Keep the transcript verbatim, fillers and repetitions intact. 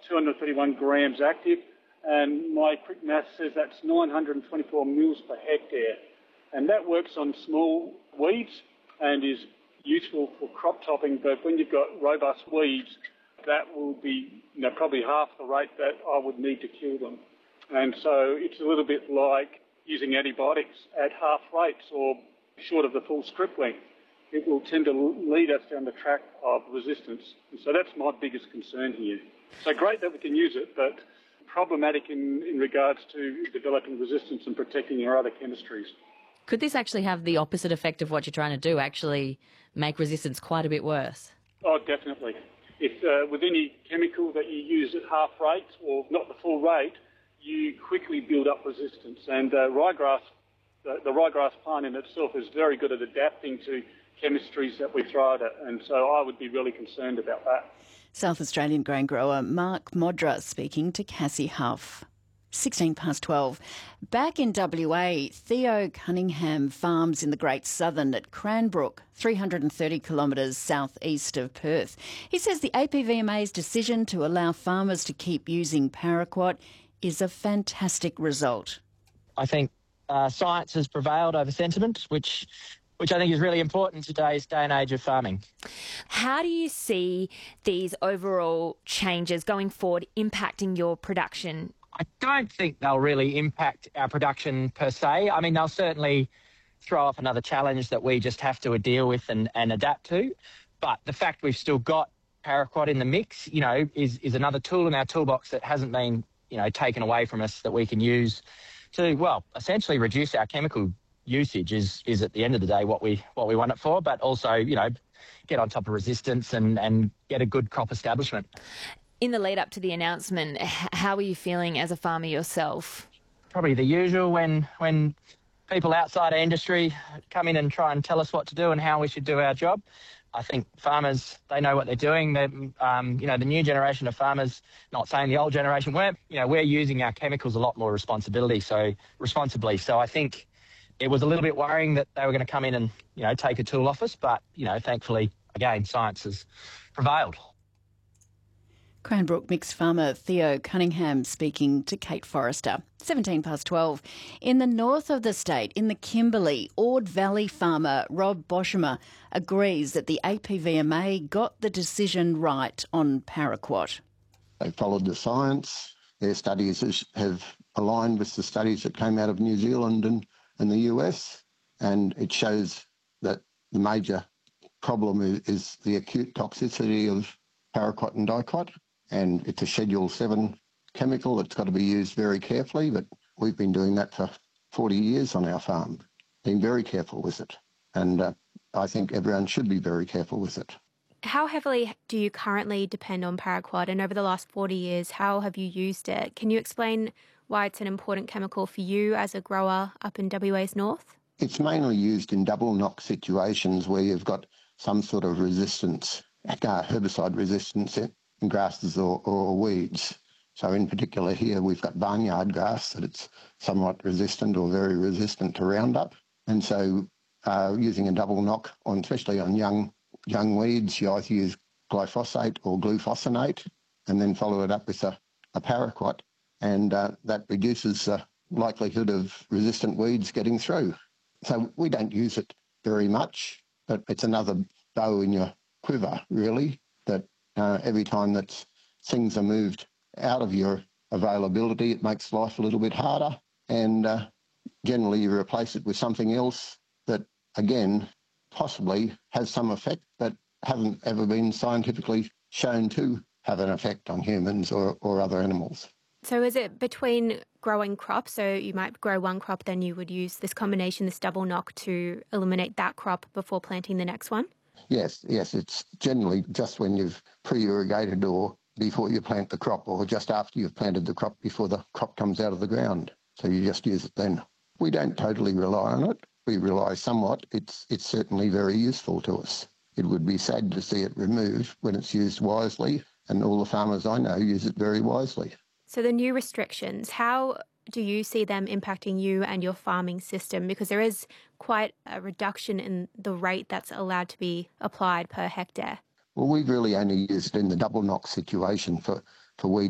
two hundred thirty-one grams active, and my quick math says that's nine hundred twenty-four mils per hectare. And that works on small weeds and is useful for crop topping, but when you've got robust weeds, that will be you know, probably half the rate that I would need to kill them. And so it's a little bit like using antibiotics at half rates or short of the full strip length. It will tend to lead us down the track of resistance. And so that's my biggest concern here. So great that we can use it, but problematic in, in regards to developing resistance and protecting our other chemistries. Could this actually have the opposite effect of what you're trying to do, actually make resistance quite a bit worse? Oh, definitely. If uh, with any chemical that you use at half rate or not the full rate, you quickly build up resistance. And uh, ryegrass, the, the ryegrass plant in itself is very good at adapting to chemistries that we throw at it. And so I would be really concerned about that. South Australian grain grower Mark Modra speaking to Cassie Huff. sixteen past twelve. Back in W A, Theo Cunningham farms in the Great Southern at Cranbrook, three hundred thirty kilometres southeast of Perth. He says the A P V M A's decision to allow farmers to keep using paraquat is a fantastic result. I think uh, science has prevailed over sentiment, which which I think is really important in today's day and age of farming. How do you see these overall changes going forward impacting your production? I don't think they'll really impact our production per se. I mean, they'll certainly throw up another challenge that we just have to deal with and, and adapt to. But the fact we've still got paraquat in the mix, you know, is, is another tool in our toolbox that hasn't been, you know, taken away from us that we can use to, well, essentially reduce our chemical usage is, is at the end of the day what we what we want it for, but also, you know, get on top of resistance and, and get a good crop establishment. In the lead up to the announcement, how are you feeling as a farmer yourself? Probably the usual when when people outside our industry come in and try and tell us what to do and how we should do our job. I think farmers, they know what they're doing. They're, um, you know, the new generation of farmers, not saying the old generation, we're, you know, we're using our chemicals a lot more responsibility, so responsibly. So I think it was a little bit worrying that they were going to come in and, you know, take a tool off us, but, you know, thankfully, again, science has prevailed. Cranbrook mixed farmer Theo Cunningham speaking to Kate Forrester. seventeen past twelve. In the north of the state, in the Kimberley, Ord Valley farmer Rob Boshimer agrees that the A P V M A got the decision right on paraquat. They followed the science. Their studies have aligned with the studies that came out of New Zealand and, and the U S, and it shows that the major problem is, is the acute toxicity of paraquat and diquat. And it's a Schedule seven chemical that's got to be used very carefully, but we've been doing that for forty years on our farm, being very careful with it. And uh, I think everyone should be very careful with it. How heavily do you currently depend on paraquat, and over the last forty years, how have you used it? Can you explain why it's an important chemical for you as a grower up in W A's north? It's mainly used in double knock situations where you've got some sort of resistance, uh, herbicide resistance in grasses or, or weeds. So in particular here we've got barnyard grass that it's somewhat resistant or very resistant to Roundup. And so uh, using a double knock, on, especially on young young weeds, you either use glyphosate or glufosinate and then follow it up with a, a paraquat, and uh, that reduces the likelihood of resistant weeds getting through. So we don't use it very much, but it's another bow in your quiver, really, that uh, every time that things are moved out of your availability, it makes life a little bit harder, and uh, generally you replace it with something else that, again, possibly has some effect, but hasn't ever been scientifically shown to have an effect on humans or, or other animals. So is it between growing crops, so you might grow one crop, then you would use this combination, this double knock, to eliminate that crop before planting the next one? Yes, yes, it's generally just when you've pre-irrigated or before you plant the crop, or just after you've planted the crop before the crop comes out of the ground. So you just use it then. We don't totally rely on it. We rely somewhat. It's, it's certainly very useful to us. It would be sad to see it removed when it's used wisely, and all the farmers I know use it very wisely. So the new restrictions, how do you see them impacting you and your farming system? Because there is quite a reduction in the rate that's allowed to be applied per hectare. Well, we've really only used it in the double knock situation for, for weed